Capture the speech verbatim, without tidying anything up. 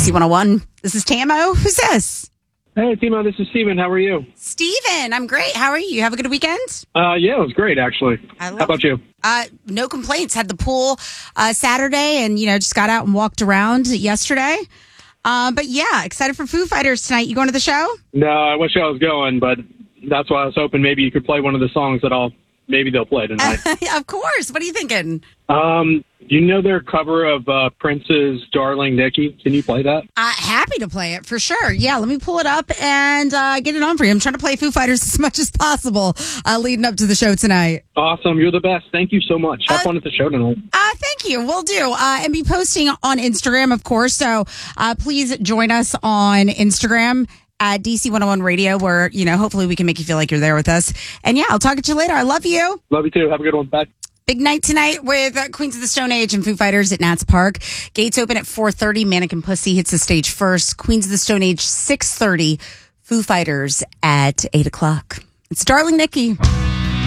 C one oh one. This is Tamo. Who's this? Hey, Timo, this is Steven. How are you? Steven, I'm great. How are you? You have a good weekend? Uh, yeah, it was great, actually. I love How about you? Uh, no complaints. Had the pool uh, Saturday and, you know, just got out and walked around yesterday. Uh, but yeah, excited for Foo Fighters tonight. You going to the show? No, I wish I was going, but that's why I was hoping maybe you could play one of the songs that I'll maybe they'll play tonight. Of course. What are you thinking? Um, you know their cover of uh, Prince's "Darling Nikki"? Can you play that? Uh, happy to play it for sure. Yeah, let me pull it up and uh, get it on for you. I'm trying to play Foo Fighters as much as possible uh, leading up to the show tonight. Awesome. You're the best. Thank you so much. Have Uh, fun at the show tonight. Uh, thank you. We'll do. Uh, and be posting on Instagram, of course. So uh, please join us on Instagram at D C one oh one Radio, where, you know, hopefully we can make you feel like you're there with us. And yeah, I'll talk to you later. I love you. Love you too. Have a good one. Bye. Big night tonight with uh, Queens of the Stone Age and Foo Fighters at Nats Park. Gates open at four thirty. Mannequin Pussy hits the stage first. Queens of the Stone Age, six thirty. Foo Fighters at eight o'clock. It's Darling Nikki.